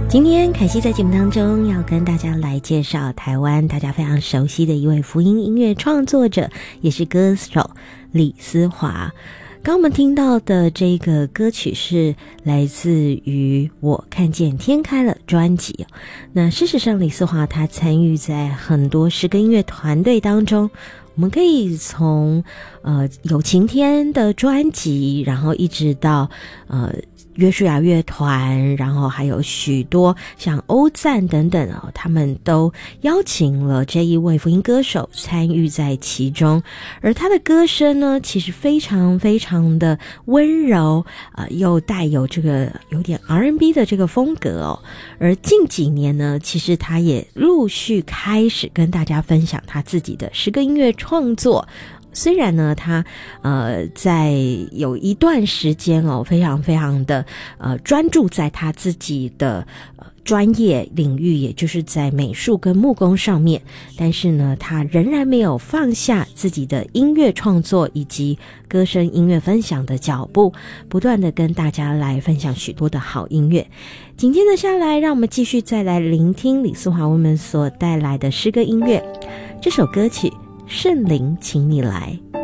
今天凯西在节目当中要跟大家来介绍台湾大家非常熟悉的一位福音音乐创作者，也是歌手李思华。刚我们听到的这个歌曲是来自于我看见天开了专辑。那事实上李思华他参与在很多诗歌音乐团队当中，我们可以从有晴天的专辑，然后一直到约书亚乐团，然后还有许多像欧赞等等他们都邀请了这一位福音歌手参与在其中。而他的歌声呢，其实非常非常的温柔，又带有这个有点 R&B 的这个风格而近几年呢，其实他也陆续开始跟大家分享他自己的诗歌音乐创作。虽然呢他在有一段时间非常非常的专注在他自己的专业领域，也就是在美术跟木工上面，但是呢他仍然没有放下自己的音乐创作以及歌声音乐分享的脚步，不断的跟大家来分享许多的好音乐。紧接着下来，让我们继续再来聆听李思华为我们所带来的诗歌音乐。这首歌曲圣灵请你来。